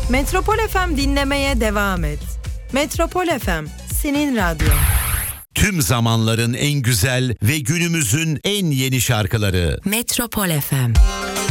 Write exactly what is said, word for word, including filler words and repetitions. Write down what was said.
Metropol F M dinlemeye devam et. Metropol F M, senin radyo. Tüm zamanların en güzel ve günümüzün en yeni şarkıları. Metropol F M.